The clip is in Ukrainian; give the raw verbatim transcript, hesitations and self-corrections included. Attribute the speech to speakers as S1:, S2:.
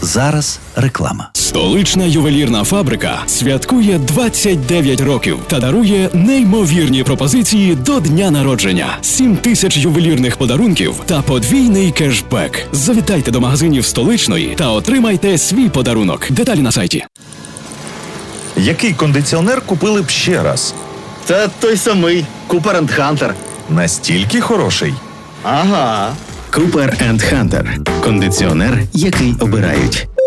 S1: Зараз реклама.
S2: Столична ювелірна фабрика святкує двадцять дев'ять років та дарує неймовірні пропозиції до дня народження. сім тисяч ювелірних подарунків та подвійний кешбек. Завітайте до магазинів Столичної та отримайте свій подарунок. Деталі на сайті.
S3: Який кондиціонер купили б ще раз?
S4: Та той самий. Cooper енд Hunter.
S3: Настільки хороший?
S4: Ага.
S5: Cooper енд Hunter. Кондиціонер, який обирають.